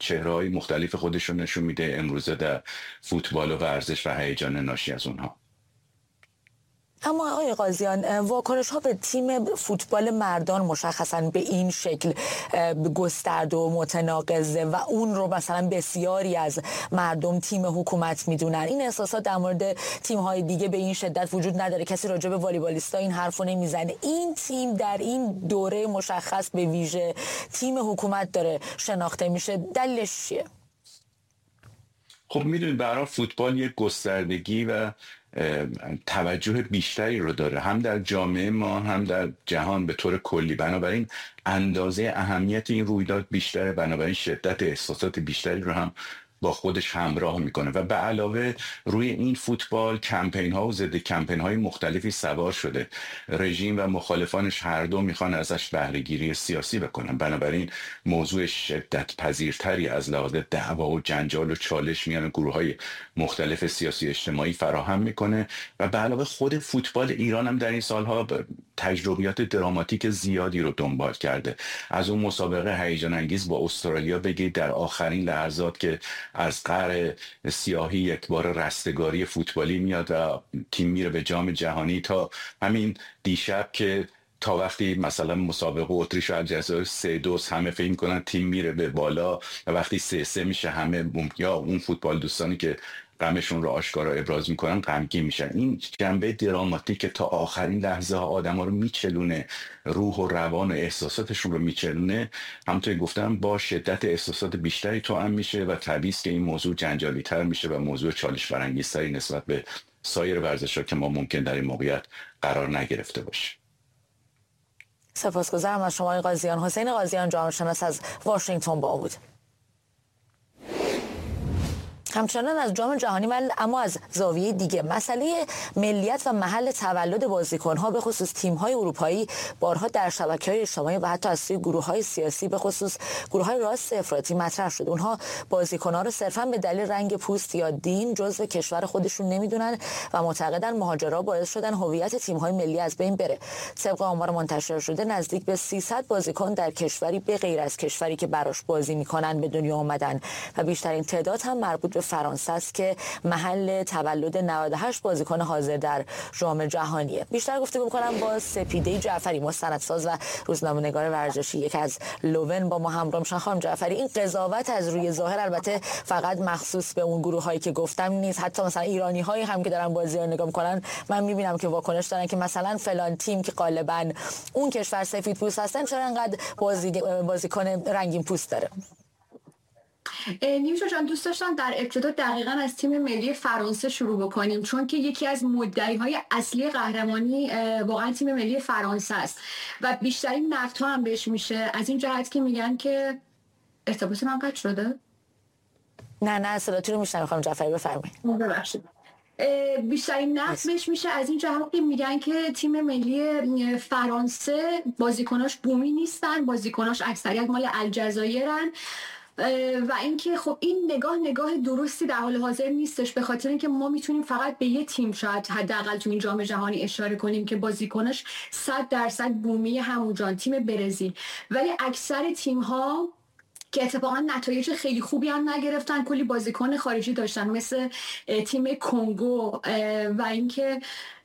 چهره‌های مختلف خودش رو نشون میده امروزه در فوتبال و ورزش و هیجان ناشی از اونها. اما آقای قاضیان، واکنش ها به تیم فوتبال مردان مشخصا به این شکل گسترده و متناقضه و اون رو مثلا بسیاری از مردم تیم حکومت میدونن. این احساسات در مورد تیم های دیگه به این شدت وجود نداره. کسی راجع به والیبالیستا این حرفو نمیزنه. این تیم در این دوره مشخص به ویژه تیم حکومت داره شناخته میشه. دلیلش چیه؟ خب میدونید برای فوتبال یک گستردگی و توجه بیشتری رو داره، هم در جامعه ما هم در جهان به طور کلی. بنابراین اندازه اهمیت این رویداد بیشتره، بنابراین شدت احساسات بیشتری رو هم با خودش همراه میکنه و به علاوه روی این فوتبال کمپین ها و ضد کمپین های مختلفی سوار شده. رژیم و مخالفانش هر دو میخوان ازش بهره گیری سیاسی بکنن، بنابراین موضوع شدت پذیرتری از لحاظ دعوا و جنجال و چالش میان گروه های مختلف سیاسی اجتماعی فراهم میکنه و به علاوه خود فوتبال ایران هم در این سالها تجربیات دراماتیک زیادی رو دنبال کرده. از اون مسابقه هیجان انگیز با استرالیا بگید در آخرین لحظات که از قعر سیاهی یک بار رستگاری فوتبالی میاد و تیم میره به جام جهانی، تا همین دیشب که تا وقتی مثلا مسابقه اتریش و الجزایر 3-2 همه فکر کنن تیم میره به بالا و وقتی 3-3 میشه همه یا اون فوتبال دوستانی که غمشون رو آشکارا ابراز میکنن غمگین میشن. این جنبه دراماتیک که تا آخرین لحظه ها آدما رو میچلونه، روح و روان و احساساتشون رو میچلونه، همونطور گفتم با شدت احساسات بیشتری توأم میشه و طبیعی است که این موضوع جنجالی تر میشه و موضوع چالش برانگیزتری نسبت به سایر ورزش‌ها که ما ممکن در این موقعیت قرار نگرفته باشیم. سپاسگزارم از شما قاضیان. حسین قاضیان، جامعه شناس از واشنگتن با بود. همچنان از جام جهانی اما از زاویه دیگه، مسئله ملیت و محل تولد بازیکن‌ها به خصوص تیم‌های اروپایی بارها در شبکه‌های اجتماعی و حتی از سوی گروه‌های سیاسی به خصوص گروه‌های راست افراطی مطرح شد. اونها بازیکن‌ها رو صرفاً به دلیل رنگ پوست یا دین جزو کشور خودشون نمیدونن و معتقدن مهاجرا باعث شدن هویت تیم‌های ملی از بین بره. طبق آمار منتشر شده نزدیک به 300 بازیکن در کشوری به غیر از کشوری که براش بازی می‌کنن به دنیا آمدن و بیشترین تعداد هم مربوط به فرانسه است که محل تولد 98 بازیکن حاضر در جام جهانیه. بیشتر گفتگو می‌کنم با سپیده جعفری، مستندساز و روزنامه‌نگار ورزشی، یک از لوون با ما همراه میشن. خانم جعفری، این قضاوت از روی ظاهر البته فقط مخصوص به اون گروه‌هایی که گفتم نیست، حتی مثلا ایرانی‌هایی هم که دارن بازی رو نگاه می‌کنن من می‌بینم که واکنش دارن که مثلا فلان تیم که غالباً اون کشور سفید پوست هستن چرا انقدر بازیکن رنگین پوست داره. نیوشا جان، دوست داشتم در ابتدا دقیقاً از تیم ملی فرانسه شروع بکنیم، چون که یکی از مدعی‌های اصلی قهرمانی واقعا تیم ملی فرانسه است و بیشترین نقدها هم بهش میشه از این جهت که میگن که ارتباط من قطع شده. نه صداتون رو میشنوم خانم جعفری، بفرمایید. ببخشید. بیشترین نقد بهش میشه از این جهت که میگن که تیم ملی فرانسه بازیکناش بومی نیستن، بازیکناش اکثریت مال الجزایرن و اینکه خب این نگاه درستی در حال حاضر نیستش، به خاطر اینکه ما میتونیم فقط به یه تیم شاید حداقل تو این جام جهانی اشاره کنیم که بازیکناش 100% بومی، همون تیم برزیل، ولی اکثر تیم ها که اتفاقا نتایج خیلی خوبی هم نگرفتن کلی بازیکن خارجی داشتن، مثل تیم کنگو و اینکه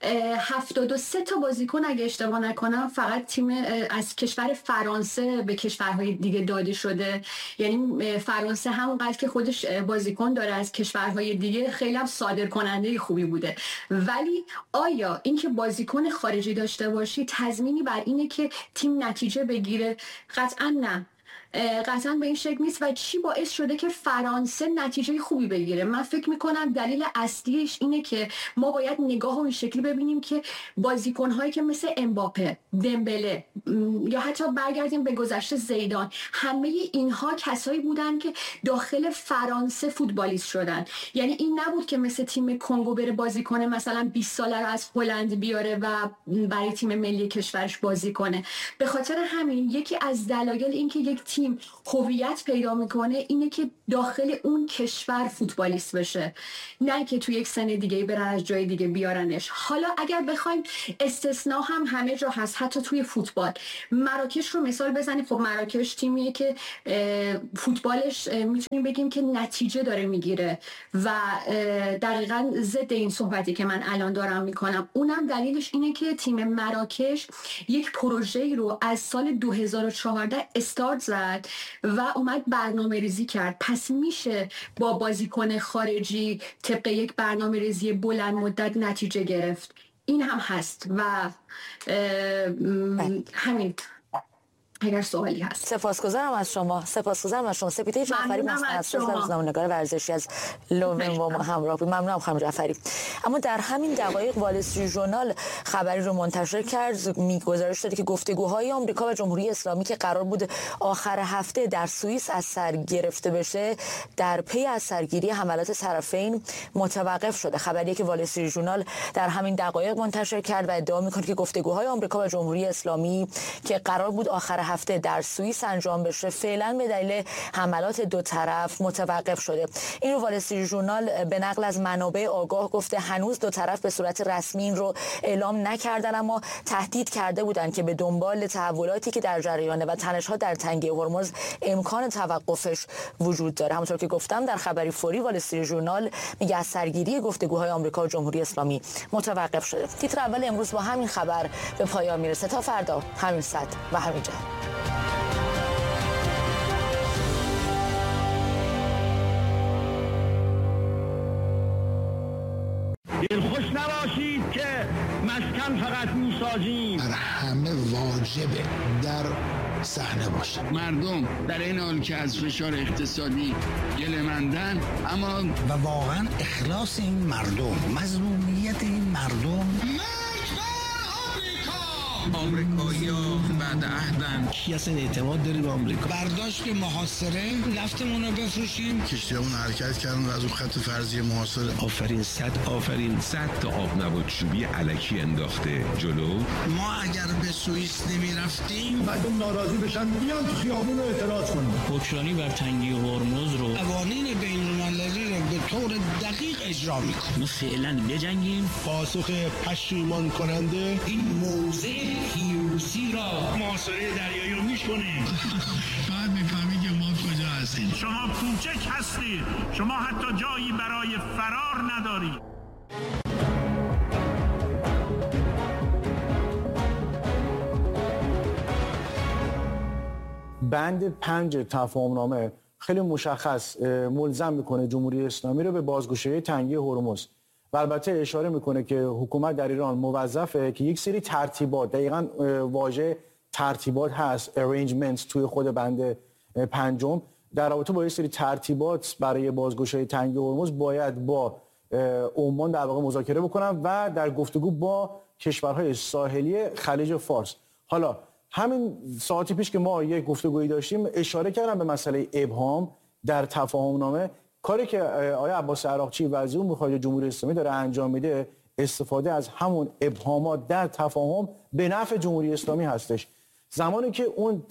73 تا بازیکن اگه اشتباه نکنم فقط تیم از کشور فرانسه به کشورهای دیگه داده شده. یعنی فرانسه همونقدر که خودش بازیکن داره از کشورهای دیگه خیلی هم صادرکننده خوبی بوده، ولی آیا اینکه بازیکن خارجی داشته باشی تضمینی بر اینه که تیم نتیجه بگیره؟ قطعا نه، قطعا به این شکل نیست. و چی باعث شده که فرانسه نتیجه خوبی بگیره؟ من فکر میکنم دلیل اصلیش اینه که ما باید نگاه رو این شکلی ببینیم که بازیکن‌هایی که مثل امباپه، دمبله یا حتی برگردیم به گذشته زیدان، همه اینها کسایی بودن که داخل فرانسه فوتبالیست شدن. یعنی این نبود که مثل تیم کنگو بره بازی کنه مثلا 20 ساله رو از هلند بیاره و برای تیم ملی کشورش بازی کنه. به خاطر همین یکی از دلایل این که یک تیم هویت پیدا میکنه اینه که داخل اون کشور فوتبالیست بشه، نه که توی یک سن دیگه برن از جای دیگه بیارنش. حالا اگر بخوایم استثناء هم همه جا هست، حتی توی فوتبال. مراکش رو مثال بزنیم، خب مراکش تیمیه که فوتبالش میتونیم بگیم که نتیجه داره میگیره و دقیقاً ضد این صحبتی که من الان دارم میکنم. اونم دلیلش اینه که تیم مراکش یک پروژه‌ای رو از سال 2014 استارت زد و اومد برنامه ریزی کرد. پس میشه با بازیکن خارجی طبق یک برنامه ریزی بلند مدت نتیجه گرفت. این هم هست و همین. اگر سوالی هست. سپاسگزارم از شما. سپیده جعفری روزنامه‌نگار ورزشی از لوون با ما همراه بود. ممنونم خانم جعفری. اما در همین دقایق وال استریت ژورنال خبری رو منتشر کرد، گزارش داده که گفتگوهای آمریکا و جمهوری اسلامی که قرار بود آخر هفته در سوئیس از سر گرفته بشه در پی از سرگیری حملات طرفین متوقف شده. خبری که وال استریت ژورنال در همین دقایق منتشر کرد و ادعا می‌کنه که گفتگوهای آمریکا و جمهوری اسلامی که قرار بود آخر هفته در سوئیس انجام بشه فعلا به دلیل حملات دو طرف متوقف شده. این رو وال استریت ژورنال به نقل از منابع آگاه گفته هنوز دو طرف به صورت رسمی این رو اعلام نکردن، اما تهدید کرده بودند که به دنبال تحولاتی که در جریانه و تنش‌ها در تنگه هرمز امکان توقفش وجود داره. همونطور که گفتم در خبری فوری وال استریت ژورنال میگه از سرگیری گفتگوهای آمریکا و جمهوری اسلامی متوقف شده. تیتر اول امروز با همین خبر به پایان میرسه. تا فردا همین ساعت و همین جا. دلخوش نباشید که مسکن فقط میسازیم، در همه واجبه در صحنه باشه. مردم در این حال که از فشار اقتصادی گله‌مندن، اما و واقعا اخلاص این مردم، مظلومیت این مردم. آمریکایی‌ها بعد عهدن. کی اصلا اعتماد داری به آمریکا؟ برداشت محاصره، نفتمون رو بفروشیم. کشتیامون حرکت کردن و از اون خط فرضی محاصره. آفرین صد تا آب نبات چوبی الکی انداخته جلو. ما اگر به سوئیس نمیرفتیم مردم ناراضی بشن بیان تو خیابون اعتراض کنن. حکمرانی بر تنگه هرمز رو قوانین بین‌المللی رو به طور دقیق اجرا میکنیم. ما فعلا بجنگیم. پاسخ پشیمان کننده این موضع پیروزی را محاصره دریایی رو میشکنیم. بعد میفهمی که ما کجا هستیم. شما کوچک هستید، شما حتی جایی برای فرار ندارید. بند 5 تفاهمنامه خیلی مشخص ملزم میکنه جمهوری اسلامی رو به بازگشایی تنگه هرمز و البته اشاره میکنه که حکومت در ایران موظفه که یک سری ترتیبات، دقیقاً واژه ترتیبات هست arrangements توی خود بند 5 در رابطه با یک سری ترتیبات برای بازگشایی تنگه هرمز باید با عمان در واقع مذاکره بکنن و در گفتگو با کشورهای ساحلی خلیج فارس. حالا همین ساعتی پیش که ما یک گفتگویی داشتیم اشاره کردم به مسئله ابهام در تفاهمنامه. کاری که آقای عباس عراقچی وزیر امور خارجه جمهوری اسلامی داره انجام میده استفاده از همون ابهامات در تفاهم به نفع جمهوری اسلامی هستش. زمانی که اون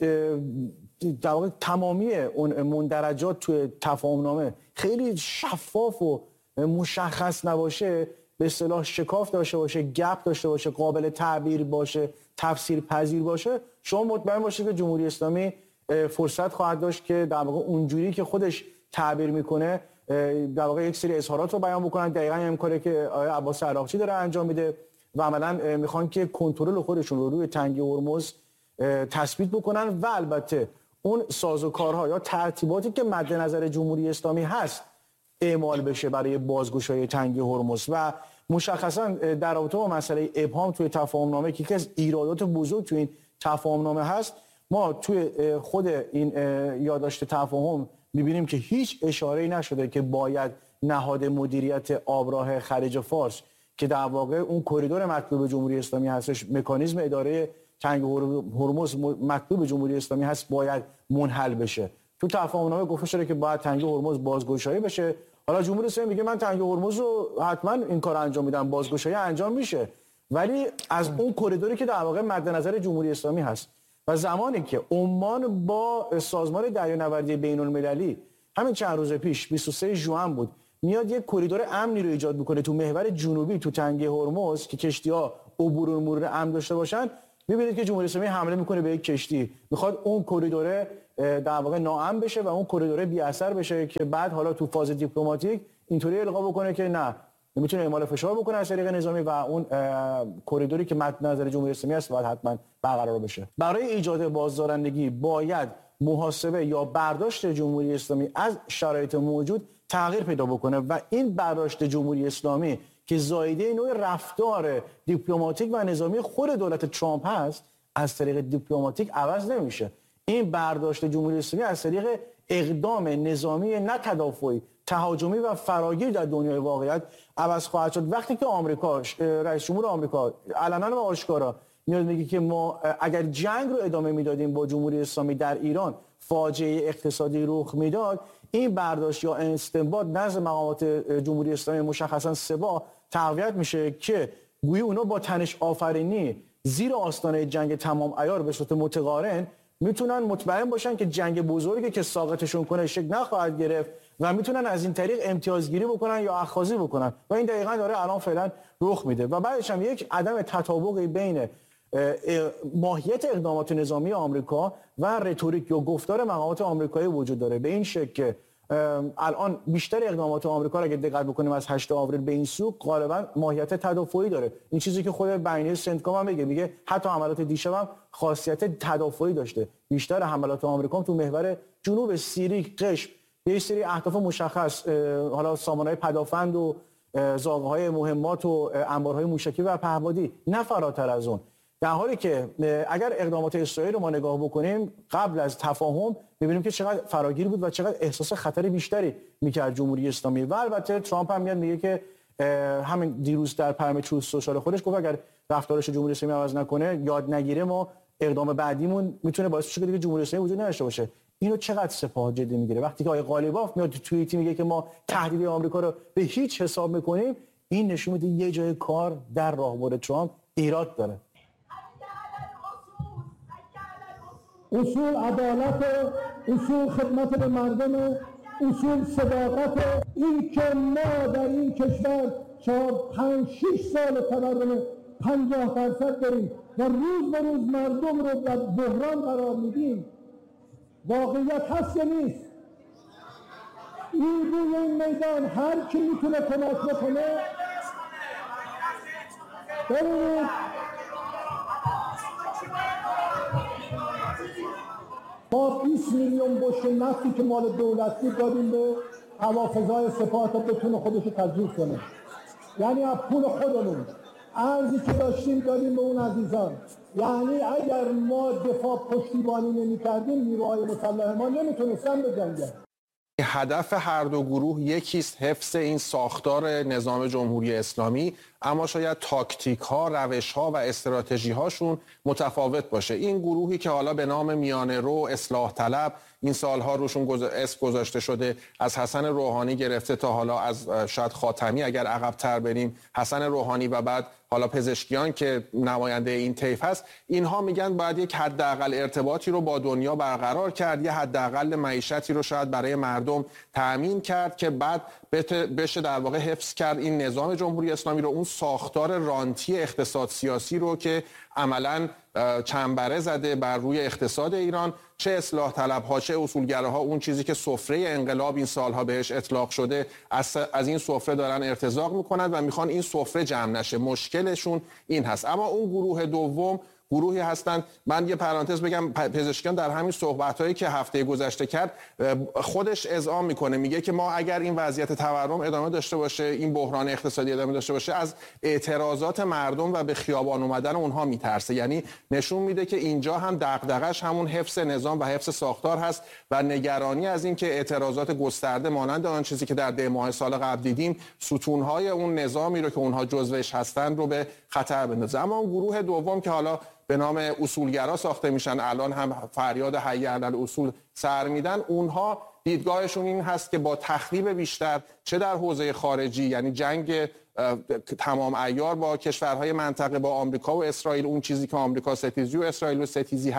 در واقع تمامی اون مندرجات توی تفاهمنامه خیلی شفاف و مشخص نباشه، به اصطلاح شکاف داشته باشه، گپ داشته باشه، قابل تعبیر باشه، تفسیر پذیر باشه، شما مطمئن باشید که جمهوری اسلامی فرصت خواهد داشت که در واقع اونجوری که خودش تعبیر میکنه در واقع یک سری اظهارات رو بیان بکنن. دقیقاً این کاری که آقای عباس عراقچی داره انجام میده و عملاً میخوان که کنترل خودشون رو روی تنگه هرمز تثبیت بکنن و البته اون سازوکارها یا ترتیباتی که مد نظر جمهوری اسلامی هست اعمال بشه برای بازگشایی تنگه هرمز. و مشخصا در رابطه با مسئله ابهام توی تفاهمنامه که یکی از ایرادات بزرگ توی این تفاهمنامه هست، ما توی خود این یادداشت تفاهم می‌بینیم که هیچ اشاره‌ای نشده که باید نهاد مدیریت آبراه خلیج فارس که در واقع اون کریدور مطلوب جمهوری اسلامی هستش، مکانیزم اداره تنگه هرمز مطلوب جمهوری اسلامی هست، باید منحل بشه. تو تفاهمنامه گفته شده که باید تنگه هرمز بازگشایی بشه. حالا جمهوری اسلامی میگه من تنگه هرمز رو حتما این کار انجام میدم، بازگشایی انجام میشه، ولی از اون کریدوری که در واقع مد نظر جمهوری اسلامی هست. و زمانی که عمان با سازمان دریانوردی بین‌المللی همین چند روز پیش 23 ژوئن بود میاد یک کریدور امنی رو ایجاد میکنه تو محور جنوبی تو تنگه هرمز که کشتی‌ها عبور و مرور امن داشته باشن، می‌بینید که جمهوری اسلامی حمله میکنه به یک کشتی، میخواد اون کریدور در واقع ناامن بشه و اون کریدور بی اثر بشه که بعد حالا تو فاز دیپلماتیک اینطوری القا بکنه که نه میتونه اعمال فشار بکنه از طریق نظامی و اون کریدوری که مد نظر جمهوری اسلامی است باید حتما برقرار بشه. برای ایجاد بازدارندگی باید محاسبه یا برداشت جمهوری اسلامی از شرایط موجود تغییر پیدا بکنه و این برداشت جمهوری اسلامی که زایده نوع رفتار دیپلماتیک و نظامی خود دولت ترامپ هست از طریق دیپلماتیک عوض نمیشه. این برداشت جمهوری اسلامی از طریق اقدام نظامی نه تدافعی، تهاجمی و فراگیر در دنیای واقعیت عوض خواهد شد. وقتی که آمریکا، رئیس جمهور آمریکا علنا و آشکارا میاد میگه که ما اگر جنگ رو ادامه میدادیم با جمهوری اسلامی در ایران فاجعه اقتصادی رخ میداد، این برداشت یا استنباط نزد مقامات جمهوری اسلامی مشخصا سبا تقویت میشه که گویی اونا با تنش آفرینی زیر آستانه جنگ تمام عیار به صورت متقارن میتونن مطمئن باشن که جنگ بزرگی که ساقطشون کنه شکل نخواهد گرفت و میتونن از این طریق امتیازگیری بکنن یا اخاذی بکنن و این دقیقاً داره الان فعلا رخ میده. و بعدش هم یک عدم تطابقی بین ماهیت اقدامات نظامی آمریکا و رتوریک یا گفتار مقامات آمریکایی وجود داره، به این شکل که الان بیشتر اقدامات آمریکا را اگه دقت بکنیم از 8 آوریل به این سو غالبا ماهیت تدافعی داره. این چیزی که خود بیانیه سنتکام هم میگه حتی حملات دیشب هم خاصیت تدافعی داشته. بیشتر حملات آمریکا تو محور جنوب سیری، قشم، یه سری اهداف مشخص، حالا سامانه‌های پدافند و زاغه‌های مهمات و انبارهای موشکی و پهپادی، نه فراتر از اون. در حالی که اگر اقدامات اسرائیل رو ما نگاه بکنیم قبل از تفاهم ببینیم که چقدر فراگیر بود و چقدر احساس خطر بیشتری میکرد جمهوری اسلامی. و البته ترامپ هم میاد میگه که همین دیروز در پیام تروث سوشال خودش گفت اگر رفتارش جمهوری اسلامی عوض نکنه، یاد نگیره، ما اقدام بعدیمون میتونه باعث بشه که دیگه جمهوری اسلامی وجود نداشته باشه. اینو چقدر سپاه جدی میگیره؟ وقتی که آقای قالیباف میاد تو توییتی میگه که ما تهدید آمریکا رو به هیچ حساب میکنیم، این نشون میده یه جای کار در راهبر ترامپ ایراد داره. اصول عدالت، اصول خدمت به مردم، اصول صداقت. این که ما در این کشور 4-5-6 سال تورم 50% داریم و روز به روز مردم رو در بحران قرار میدیم، واقعیت هست یا نیست؟ این روی این میدان هر کی میتونه کمک بکنه. ببینید ما 20 میلیون بشکه نفتی که مال دولتی دادیم به هوافضای سپاه تا بتونه خودش رو تجهیز کنه، یعنی از پول خودمون ارزی که داشتیم دادیم به اون عزیزان. یعنی اگر ما دفاع پشتیبانی نمی کردیم نیروهای مسلح ما نمیتونستن بجنگن. هدف هر دو گروه یکیست، حفظ این ساختار نظام جمهوری اسلامی، اما شاید تاکتیک ها، روش ها و استراتژی هاشون متفاوت باشه. این گروهی که حالا به نام میانه رو، اصلاح طلب، این سالها روشون اسم گذاشته شده، از حسن روحانی گرفته تا حالا از شاید خاتمی اگر عقب تر بریم، حسن روحانی و بعد حالا پزشکیان که نماینده این طیف هست، اینها میگن باید یک حداقل ارتباطی رو با دنیا برقرار کرد، یه حداقل معیشتی رو شاید برای مردم تأمین کرد که بعد بشه در واقع حفظ کرد این نظام جمهوری اسلامی رو، اون ساختار رانتی اقتصاد سیاسی رو که عملاً چنبره زده بر روی اقتصاد ایران. چه اصلاح طلب‌ها چه اصولگراها اون چیزی که سفره انقلاب این سالها بهش اطلاق شده از این سفره دارن ارتزاق میکنن و میخوان این سفره جمع نشه. مشکلشون این هست. اما اون گروه دوم گروهی هستند، من یه پرانتز بگم، پزشکیان در همین صحبت‌هایی که هفته گذشته کرد خودش اذعان میکنه، میگه که ما اگر این وضعیت تورم ادامه داشته باشه، این بحران اقتصادی ادامه داشته باشه، از اعتراضات مردم و به خیابان اومدن اونها میترسه. یعنی نشون میده که اینجا هم دغدغش همون حفظ نظام و حفظ ساختار هست و نگرانی از این که اعتراضات گسترده مانند آن چیزی که در دی ماه سال قبل دیدیم ستونهای اون نظامی رو که اونها جزوش هستن رو به خطر بندازه. اما اون گروه دوم که حالا به نام اصولگرا ساخته میشن، الان هم فریاد حی علی الاصول سر میدن، اونها دیدگاهشون این هست که با تخریب بیشتر چه در حوزه خارجی، یعنی جنگ تمام عیار با کشورهای منطقه، با آمریکا و اسرائیل، اون چیزی که آمریکا ستیزی و اسرائیل و ستیزی هست،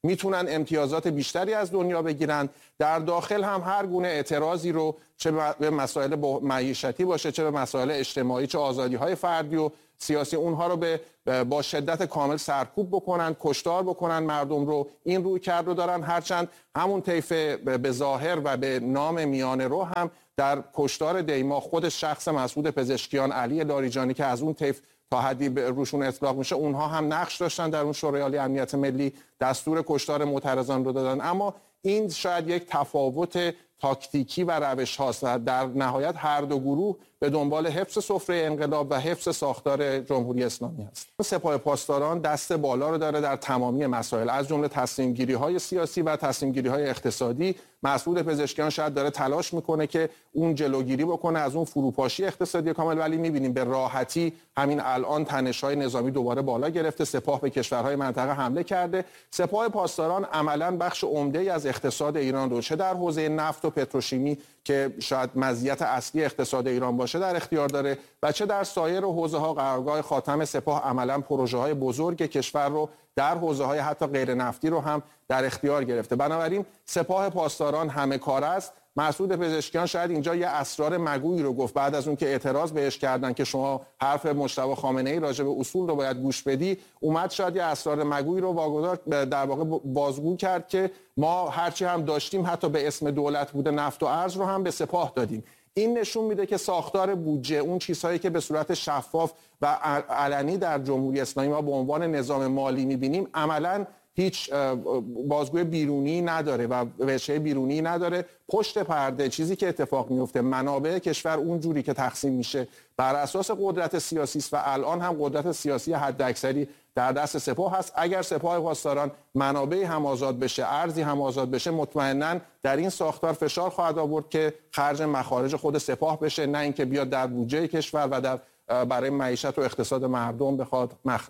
میتونن امتیازات بیشتری از دنیا بگیرن. در داخل هم هر گونه اعتراضی رو چه به مسائل معیشتی باشه، چه به مسائل اجتماعی، چه آزادی‌های فردی و سیاسی، اونها رو با شدت کامل سرکوب بکنن، کشتار بکنن مردم رو. این رویکرد رو دارن، هرچند همون طیف به ظاهر و به نام میانه رو هم در کشتار دیما خود شخص مسعود پزشکیان، علی لاریجانی که از اون طیف تا حدی روشون اطلاق میشه، اونها هم نقش داشتن در اون شورای عالی امنیت ملی، دستور کشتار معترضان رو دادن. اما این شاید یک تفاوت تاکتیکی و روش هاست و در نهایت هر دو گروه به دنبال حفظ سفره انقلاب و حفظ ساختار جمهوری اسلامی است. سپاه پاسداران دست بالا رو داره در تمامی مسائل، از جمله تصمیم‌گیری‌های سیاسی و تصمیم‌گیری‌های اقتصادی. مسعود پزشکیان شاید داره تلاش میکنه که اون جلوگیری بکنه از اون فروپاشی اقتصادی کامل، ولی می‌بینیم به راحتی همین الان تنش‌های نظامی دوباره بالا گرفته، سپاه به کشورهای منطقه حمله کرده. سپاه پاسداران عملاً بخش عمده‌ای از اقتصاد ایران رو چه در حوزه نفت و پتروشیمی که شاید مزیت اصلی اقتصاد ایران باشه در اختیار داره و چه در سایر حوزه‌ها. قرارگاه خاتم سپاه عملاً پروژه‌های بزرگ کشور رو در حوزه‌های حتی غیر نفتی رو هم در اختیار گرفته. بنابراین سپاه پاسداران همه کار است. مسعود پزشکیان شاید اینجا یه اسرار مگویی رو گفت بعد از اون که اعتراض بهش کردن که شما حرف مجتبی خامنه‌ای راجع به اصول رو باید گوش بدی، اومد شاید یه اسرار مگویی رو واگذار در واقع بازگو کرد که ما هرچی هم داشتیم حتی به اسم دولت بوده نفت و ارز رو هم به سپاه دادیم. این نشون میده که ساختار بودجه، اون چیزهایی که به صورت شفاف و علنی در جمهوری اسلامی ما به عنوان نظام مالی می‌بینیم، عملاً هیچ بازگوی بیرونی نداره و وجه بیرونی نداره. پشت پرده چیزی که اتفاق میفته، منابع کشور اون جوری که تقسیم میشه بر اساس قدرت سیاسی است و الان هم قدرت سیاسی حداکثری در دست سپاه هست. اگر سپاه پاسداران منابعی هم آزاد بشه، ارزی هم آزاد بشه، مطمئناً در این ساختار فشار خواهد آورد که خرج مخارج خود سپاه بشه، نه اینکه بیاد در بودجه کشور و برای معیشت و اقتصاد مردم بخواد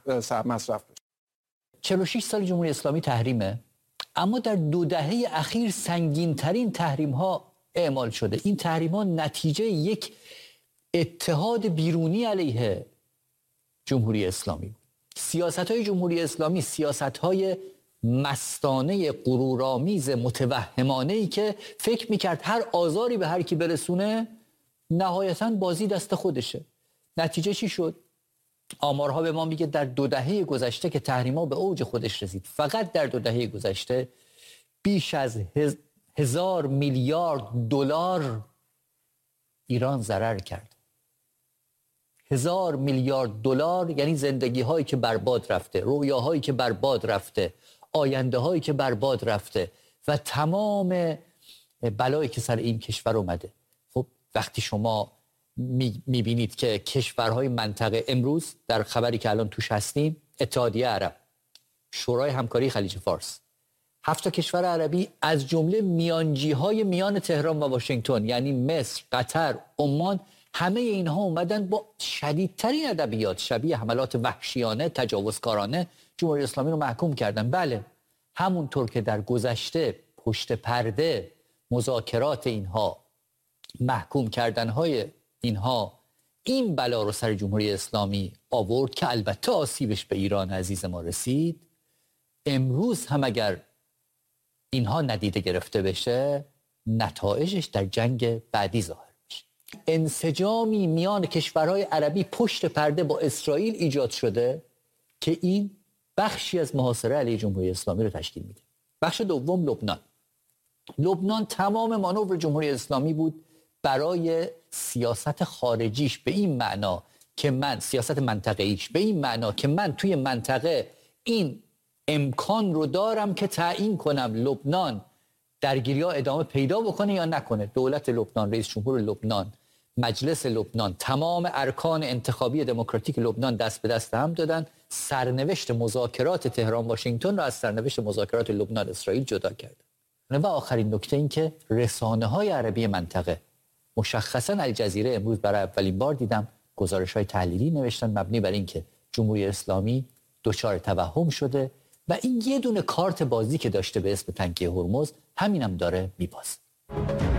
مصرف بشه. 46 سال جمهوری اسلامی تحریمه، اما در 2 دهه اخیر سنگین‌ترین تحریم‌ها اعمال شده. این تحریم‌ها نتیجه یک اتحاد بیرونی علیه جمهوری اسلامی. سیاست‌های جمهوری اسلامی سیاست‌های مستانه، غرورآمیز، متوهمانه‌ای که فکر می‌کرد هر آزاری به هر کی برسونه نهایتاً بازی دست خودشه. نتیجه چی شد؟ آمارها به ما میگه در 2 دهه گذشته که تحریم‌ها به اوج خودش رسید، فقط در 2 دهه گذشته بیش از 1000 میلیارد دلار ایران ضرر کرد. 1000 میلیارد دلار یعنی زندگی‌هایی که برباد رفته، رویاهایی که برباد رفته، آینده‌هایی که برباد رفته و تمام بلایی که سر این کشور اومده. خب وقتی شما میبینید که کشورهای منطقه امروز در خبری که الان توش هستیم، اتحادیه عرب، شورای همکاری خلیج فارس، 7 کشور عربی از جمله میانجی‌های میان تهران و واشنگتن یعنی مصر، قطر، عمان، همه اینها اومدن با شدیدترین ادبیات شبیه حملات وحشیانه، تجاوزکارانه جمهوری اسلامی رو محکوم کردن. بله، همونطور که در گذشته پشت پرده مذاکرات اینها، محکوم کردنهای اینها این بلا رو سر جمهوری اسلامی آورد که البته آسیبش به ایران عزیز ما رسید. امروز هم اگر اینها ندیده گرفته بشه، نتایجش در جنگ بعدی ظاهر میشه. انسجامی میان کشورهای عربی پشت پرده با اسرائیل ایجاد شده که این بخشی از محاصره علیه جمهوری اسلامی رو تشکیل میده. بخش دوم لبنان. لبنان تمام مانور جمهوری اسلامی بود برای سیاست خارجیش به این معنا که من سیاست منطقه‌ایش به این معنا که من توی منطقه این امکان رو دارم که تعیین کنم لبنان درگیری‌ها ادامه پیدا بکنه یا نکنه. دولت لبنان، رئیس جمهور لبنان، مجلس لبنان، تمام ارکان انتخابی دموکراتیک لبنان دست به دست هم دادن، سرنوشت مذاکرات تهران واشنگتن رو از سرنوشت مذاکرات لبنان اسرائیل جدا کردن. و آخرین نکته این که رسانه‌های عربی منطقه، مشخصاً الجزیره، امروز برای اولین بار دیدم گزارش‌های تحلیلی نوشتن مبنی بر این که جمهوری اسلامی دچار توهم شده و این یه دونه کارت بازی که داشته به اسم تنگه هرمز همینم داره میبازه.